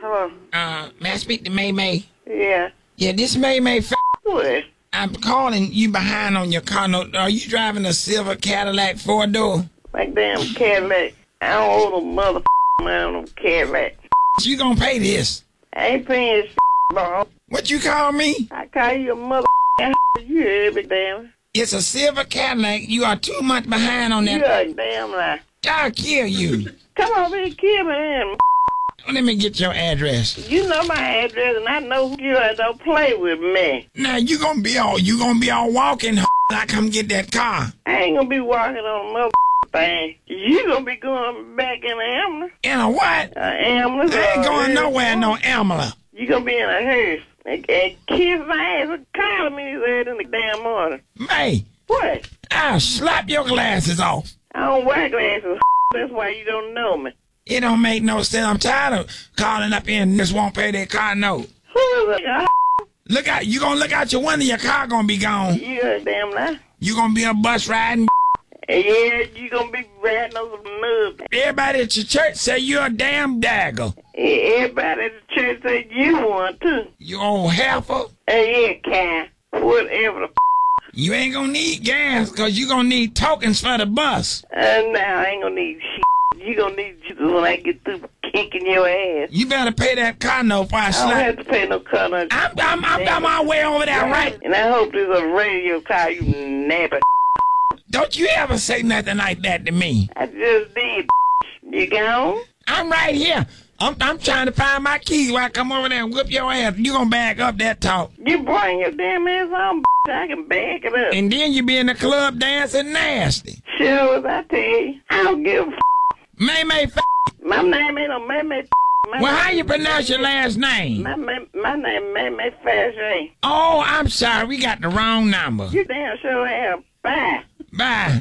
Hello. May I speak to May May? Yeah. Yeah, this May May. What? I'm calling you behind on your car note. Are you driving a silver Cadillac 4-door? Like damn Cadillac. I don't owe the mother man on Cadillac. You gonna pay this? I ain't paying this bro. What you call me? I call you a mother you every damn. It's a silver Cadillac. You are 2 months behind on that. You a damn lie. I'll kill you. Come over here and kill me then. Let me get your address. You know my address and I know who you are. Don't play with me. Now you gonna be all walking. I come get that car. I ain't gonna be walking on a mother thing. You gonna be going back in the ambulance. In a what? Ambulance. I ain't going nowhere, no ambulance. You gonna be in a hearse. And kiss my ass and calling me his ass in the damn morning. May. What? I'll slap your glasses off. I don't wear glasses. That's why you don't know me. It don't make no sense. I'm tired of calling up here and just won't pay their car note. Who is it? Look out. You gonna look out your window, your car gonna be gone. You a damn lie. You gonna be a bus riding. Yeah, you gonna be riding on some nuts. Everybody at your church say you're a damn dagger. Everybody at the church say you one too. You old heifer. Yeah, Kai. Whatever the You ain't gonna need gas, cause you gonna need tokens for the bus. Nah, I ain't gonna need shit. You gonna need Jesus when I get through kicking your ass. You better pay that car note before I slap. I don't have to pay no car note. I'm on my way over there, right? And I hope there's a radio car, you nappy. Don't you ever say nothing like that to me. I just did. You gone? I'm right here. I'm trying to find my keys while I come over there and whip your ass. You gonna back up that talk. You bring your damn ass on, I can back it up. And then you be in the club dancing nasty. Sure, as I tell you, I don't give a May May. My name ain't no May May. Well, how you pronounce your last name? My name May May Fashion. Oh, I'm sorry. We got the wrong number. You damn sure have. Bye. Bye.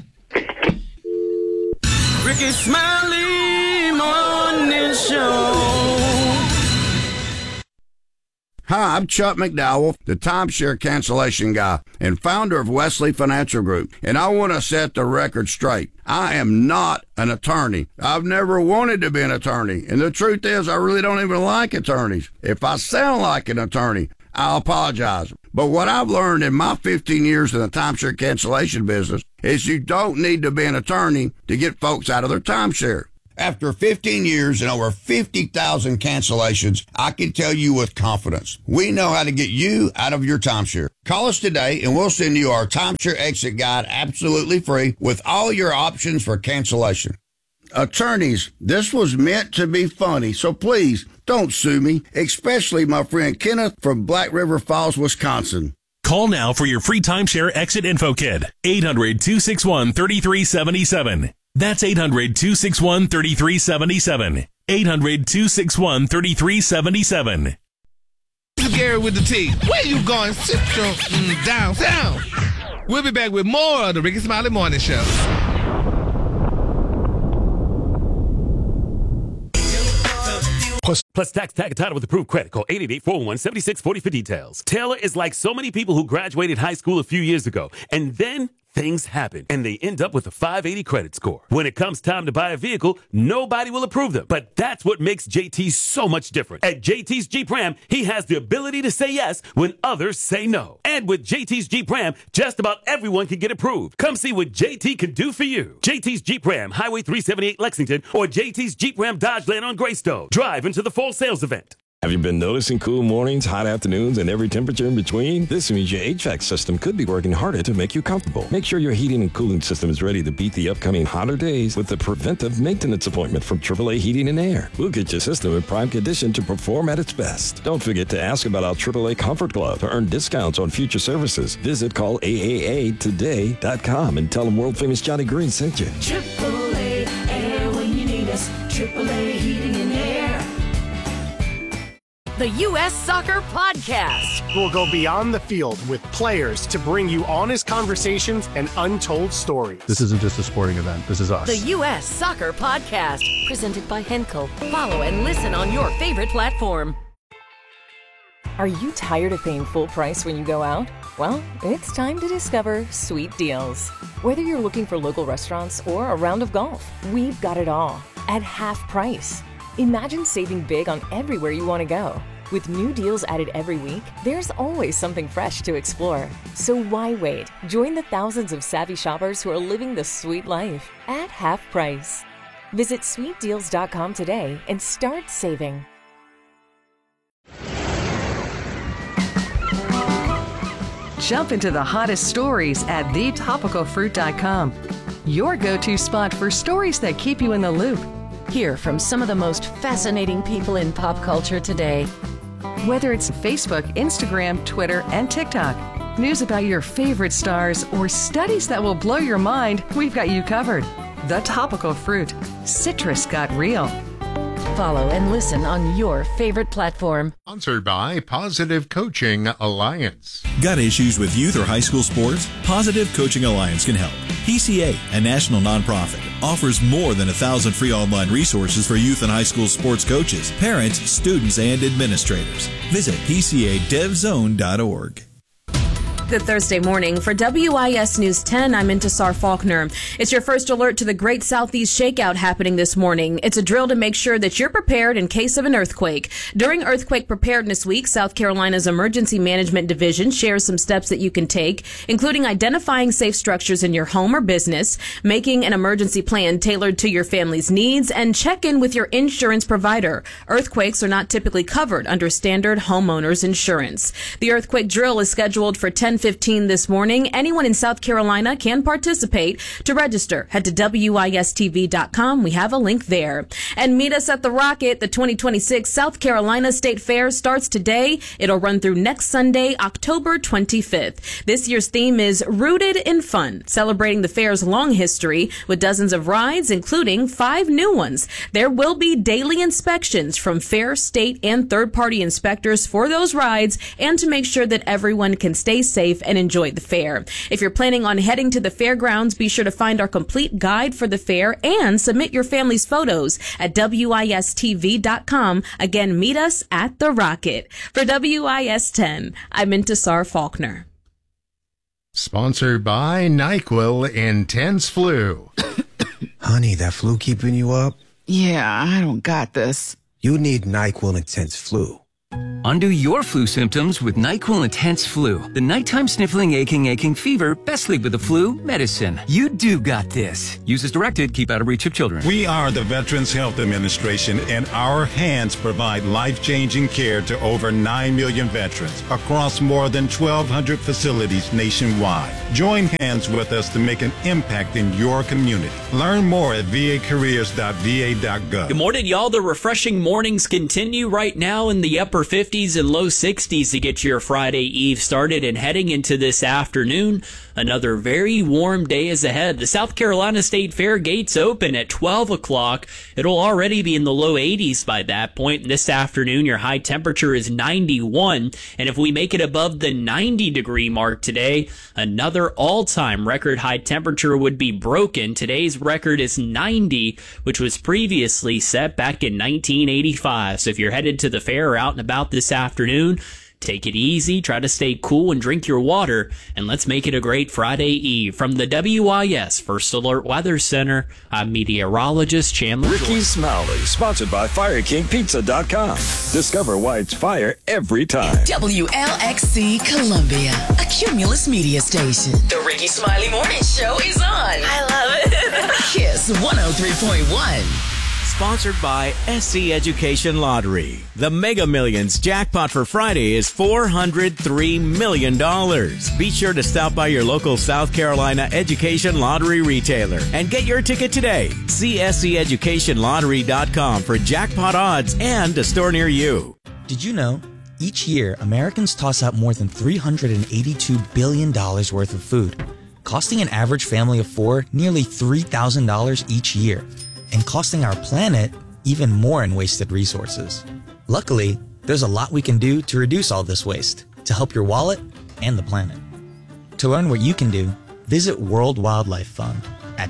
Ricky Smiley Morning Show. Hi, I'm Chuck McDowell, the timeshare cancellation guy and founder of Wesley Financial Group, and I want to set the record straight. I am not an attorney. I've never wanted to be an attorney, and the truth is I really don't even like attorneys. If I sound like an attorney, I'll apologize. But what I've learned in my 15 years in the timeshare cancellation business is you don't need to be an attorney to get folks out of their timeshare. After 15 years and over 50,000 cancellations, I can tell you with confidence, we know how to get you out of your timeshare. Call us today and we'll send you our timeshare exit guide absolutely free with all your options for cancellation. Attorneys, this was meant to be funny, so please don't sue me, especially my friend Kenneth from Black River Falls, Wisconsin. Call now for your free timeshare exit info kit. 800-261-3377. That's 800-261-3377. 800-261-3377. Gary with the T. Where you going? Sit your downtown. We'll be back with more of the Ricky Smiley Morning Show. Plus tax tag title with approved credit. Call 888-401-7640 for details. Taylor is like so many people who graduated high school a few years ago, and then things happen, and they end up with a 580 credit score. When it comes time to buy a vehicle, nobody will approve them. But that's what makes JT so much different. At JT's Jeep Ram, he has the ability to say yes when others say no. And with JT's Jeep Ram, just about everyone can get approved. Come see what JT can do for you. JT's Jeep Ram, Highway 378 Lexington, or JT's Jeep Ram Dodgeland on Greystone. Drive into the fall sales event. Have you been noticing cool mornings, hot afternoons, and every temperature in between? This means your HVAC system could be working harder to make you comfortable. Make sure your heating and cooling system is ready to beat the upcoming hotter days with the preventive maintenance appointment from AAA Heating and Air. We'll get your system in prime condition to perform at its best. Don't forget to ask about our AAA Comfort Glove to earn discounts on future services. Visit callaaatoday.com and tell them world-famous Johnny Green sent you. AAA Air when you need us. AAA Heating and Air. The U.S. Soccer Podcast. We'll go beyond the field with players to bring you honest conversations and untold stories. This isn't just a sporting event. This is us. The U.S. Soccer Podcast. Presented by Henkel. Follow and listen on your favorite platform. Are you tired of paying full price when you go out? Well, it's time to discover Sweet Deals. Whether you're looking for local restaurants or a round of golf, we've got it all at half price. Imagine saving big on everywhere you want to go. With new deals added every week, there's always something fresh to explore. So why wait? Join the thousands of savvy shoppers who are living the sweet life at half price. Visit sweetdeals.com today and start saving. Jump into the hottest stories at thetopicalfruit.com. Your go-to spot for stories that keep you in the loop. Hear from some of the most fascinating people in pop culture today. Whether it's Facebook, Instagram, Twitter, and TikTok, news about your favorite stars, or studies that will blow your mind, we've got you covered. The Topical Fruit. Citrus got real. Follow and listen on your favorite platform. Sponsored by Positive Coaching Alliance. Got issues with youth or high school sports? Positive Coaching Alliance can help. PCA, a national nonprofit, offers more than 1,000 free online resources for youth and high school sports coaches, parents, students, and administrators. Visit PCADevZone.org. Good Thursday morning. For WIS News 10, I'm Intisar Faulkner. It's your first alert to the Great Southeast Shakeout happening this morning. It's a drill to make sure that you're prepared in case of an earthquake. During Earthquake Preparedness Week, South Carolina's Emergency Management Division shares some steps that you can take, including identifying safe structures in your home or business, making an emergency plan tailored to your family's needs, and check in with your insurance provider. Earthquakes are not typically covered under standard homeowners insurance. The earthquake drill is scheduled for 10:15 this morning. Anyone in South Carolina can participate. To register, head to WISTV.com. We have a link there. And meet us at the Rocket. The 2026 South Carolina State Fair starts today. It'll run through next Sunday, October 25th. This year's theme is Rooted in Fun, celebrating the fair's long history with dozens of rides, including 5 new ones. There will be daily inspections from fair, state, and third-party inspectors for those rides and to make sure that everyone can stay safe and enjoy the fair. If you're planning on heading to the fairgrounds, be sure to find our complete guide for the fair and submit your family's photos at WISTV.com. Again, meet us at the Rocket. For WIS 10, I'm Intisar Faulkner. Sponsored by NyQuil Intense Flu. Honey, that flu keeping you up? Yeah, I don't got this. You need NyQuil Intense Flu. Undo your flu symptoms with NyQuil Intense Flu. The nighttime sniffling, aching fever, best sleep with the flu medicine. You do got this. Use as directed. Keep out of reach of children. We are the Veterans Health Administration, and our hands provide life-changing care to over 9 million veterans across more than 1,200 facilities nationwide. Join hands with us to make an impact in your community. Learn more at vacareers.va.gov. Good morning, y'all. The refreshing mornings continue right now in the upper 50s and low 60s to get your Friday Eve started, and heading into this afternoon, another very warm day is ahead. The South Carolina State Fair gates open at 12 o'clock. It'll already be in the low 80s by that point. This afternoon, your high temperature is 91, and if we make it above the 90-degree mark today, another all-time record high temperature would be broken. Today's record is 90, which was previously set back in 1985. So if you're headed to the fair or out and about this afternoon, take it easy, try to stay cool and drink your water, and let's make it a great Friday Eve. From the WIS First Alert Weather Center, I'm meteorologist Chandler Ricky Smiley, sponsored by FireKingPizza.com. Discover why it's fire every time. WLXC Columbia, a Cumulus media station. The Ricky Smiley Morning Show is on. I love it. Kiss 103.1. Sponsored by SC Education Lottery. The Mega Millions jackpot for Friday is $403 million. Be sure to stop by your local South Carolina Education Lottery retailer and get your ticket today. See SCEducationLottery.com for jackpot odds and a store near you. Did you know? Each year, Americans toss out more than $382 billion worth of food, costing an average family of 4 nearly $3,000 each year, and costing our planet even more in wasted resources. Luckily, there's a lot we can do to reduce all this waste, to help your wallet and the planet. To learn what you can do, visit World Wildlife Fund at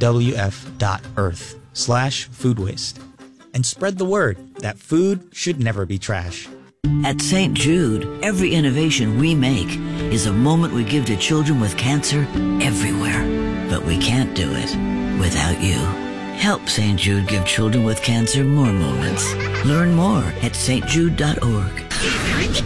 wwf.earth/food waste. And spread the word that food should never be trash. At St. Jude, every innovation we make is a moment we give to children with cancer everywhere. But we can't do it without you. Help St. Jude give children with cancer more moments. Learn more at stjude.org.